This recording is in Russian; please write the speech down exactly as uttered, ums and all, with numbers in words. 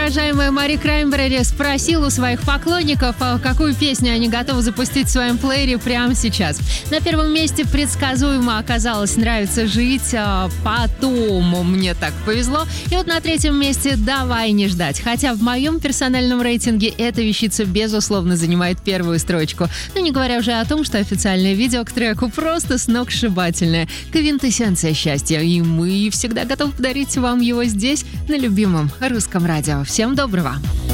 Уважаемая Мари Краймбрери спросила у своих поклонников, а какую песню они готовы запустить в своем плеере прямо сейчас. На первом месте предсказуемо оказалось «Нравится жить», а потом «Мне так повезло». И вот на третьем месте «Давай не ждать». Хотя в моем персональном рейтинге эта вещица, безусловно, занимает первую строчку. Ну, не говоря уже о том, что официальное видео к треку просто сногсшибательное. Квинтэссенция счастья. И мы всегда готовы подарить вам его здесь, на любимом русском радио. Всем доброго!